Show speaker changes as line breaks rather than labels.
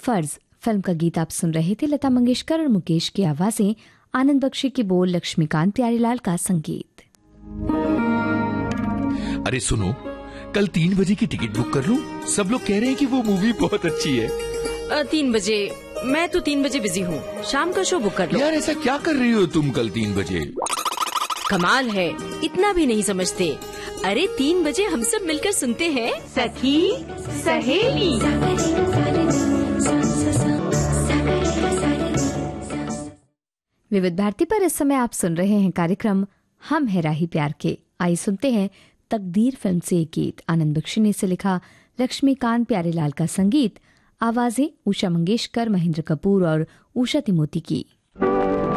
फर्ज फिल्म का गीत आप सुन रहे थे। लता मंगेशकर और मुकेश की आवाजें, आनंद बख्शी के बोल, लक्ष्मीकांत प्यारेलाल का संगीत।
अरे सुनो, कल 3 बजे की टिकट बुक कर लूं? सब लोग कह रहे हैं कि वो मूवी बहुत अच्छी है।
3 बजे? मैं तो 3 बजे बिजी हूँ, शाम का शो बुक कर लो।
यार ऐसा क्या कर रही हो तुम कल 3 बजे?
कमाल है, इतना भी नहीं समझते। अरे 3 बजे हम सब मिलकर सुनते हैं सखी सहेली।
विविध भारती पर इस समय आप सुन रहे हैं कार्यक्रम हम है राही प्यार के। आइए सुनते हैं तकदीर फिल्म से एक गीत। आनंद बख्शी ने इसे लिखा, लक्ष्मीकांत प्यारेलाल का संगीत, आवाजें उषा मंगेशकर, महेंद्र कपूर और उषा तिमोती की।